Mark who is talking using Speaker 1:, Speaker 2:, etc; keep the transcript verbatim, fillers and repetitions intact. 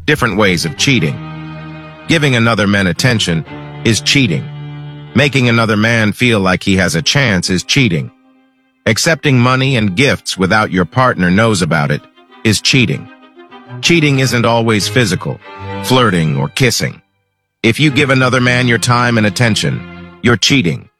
Speaker 1: Different ways of cheating. Giving another man attention is cheating. Making another man feel like he has a chance is cheating. Accepting money and gifts without your partner knows about it is cheating. Cheating isn't always physical, flirting or kissing. If you give another man your time and attention, you're cheating.